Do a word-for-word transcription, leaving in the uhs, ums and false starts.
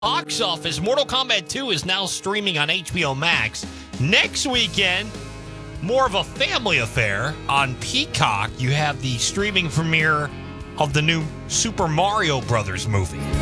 Box office, Mortal Kombat two is now streaming on H B O Max. Next weekend, more of a family affair on Peacock. You have the streaming premiere of the new Super Mario Brothers movie.